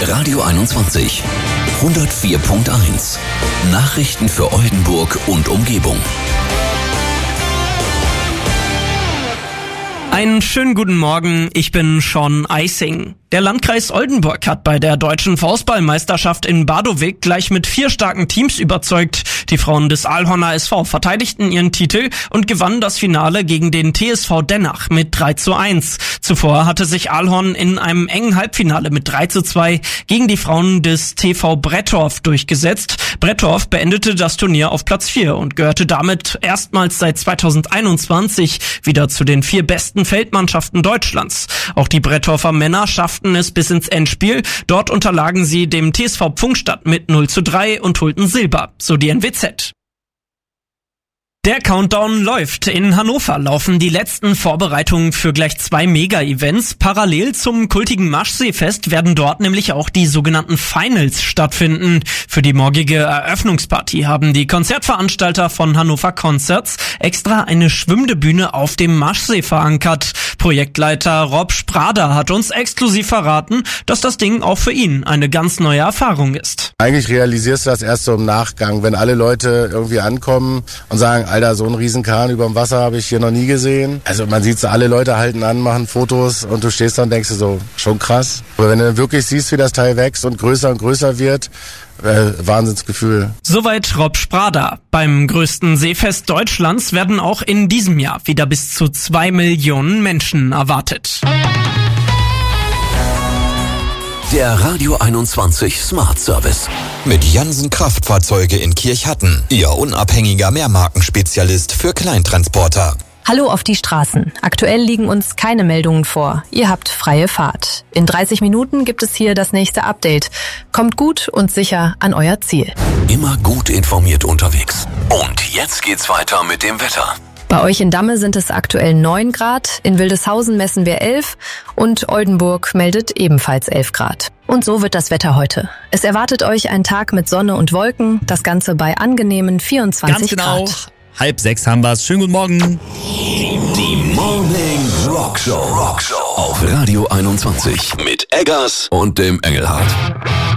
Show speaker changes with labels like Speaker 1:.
Speaker 1: Radio 21 104.1 Nachrichten für Oldenburg und Umgebung.
Speaker 2: Einen schönen guten Morgen, ich bin Sean Eising. Der Landkreis Oldenburg hat bei der deutschen Faustballmeisterschaft in Badowik gleich mit 4 starken Teams überzeugt. Die Frauen des Alhorner SV verteidigten ihren Titel und gewannen das Finale gegen den TSV Dennach mit 3:1. Zuvor hatte sich Alhorn in einem engen Halbfinale mit 3:2 gegen die Frauen des TV Brettorf durchgesetzt. Brettorf beendete das Turnier auf Platz 4 und gehörte damit erstmals seit 2021 wieder zu den 4 besten Feldmannschaften Deutschlands. Auch die Brettorfer Männer schafften es bis ins Endspiel. Dort unterlagen sie dem TSV Pfungstadt mit 0:3 und holten Silber, so die NWZ. Der Countdown läuft. In Hannover laufen die letzten Vorbereitungen für gleich 2 Mega-Events. Parallel zum kultigen Maschseefest werden dort nämlich auch die sogenannten Finals stattfinden. Für die morgige Eröffnungsparty haben die Konzertveranstalter von Hannover Concerts extra eine schwimmende Bühne auf dem Maschsee verankert. Projektleiter Rob Sprader hat uns exklusiv verraten, dass das Ding auch für ihn eine ganz neue Erfahrung ist.
Speaker 3: Eigentlich realisierst du das erst so im Nachgang, wenn alle Leute irgendwie ankommen und sagen, Alter, so einen Riesenkahn überm Wasser habe ich hier noch nie gesehen. Also man sieht so, alle Leute halten an, machen Fotos und du stehst da und denkst dir so, schon krass. Aber wenn du dann wirklich siehst, wie das Teil wächst und größer wird, Wahnsinnsgefühl.
Speaker 2: Soweit Rob Sprader. Beim größten Seefest Deutschlands werden auch in diesem Jahr wieder bis zu 2 Millionen Menschen erwartet.
Speaker 1: Der Radio 21 Smart Service.
Speaker 4: Mit Jansen Kraftfahrzeuge in Kirchhatten. Ihr unabhängiger Mehrmarkenspezialist für Kleintransporter.
Speaker 5: Hallo auf die Straßen. Aktuell liegen uns keine Meldungen vor. Ihr habt freie Fahrt. In 30 Minuten gibt es hier das nächste Update. Kommt gut und sicher an euer Ziel.
Speaker 1: Immer gut informiert unterwegs. Und jetzt geht's weiter mit dem Wetter.
Speaker 5: Bei euch in Damme sind es aktuell 9 Grad, in Wildeshausen messen wir 11 und Oldenburg meldet ebenfalls 11 Grad. Und so wird das Wetter heute. Es erwartet euch ein Tag mit Sonne und Wolken, das Ganze bei angenehmen 24
Speaker 6: Grad.
Speaker 5: Ganz genau.
Speaker 6: 5:30 haben wir's. Schönen guten Morgen.
Speaker 1: Die Morning Rockshow auf Radio 21 mit Eggers und dem Engelhardt.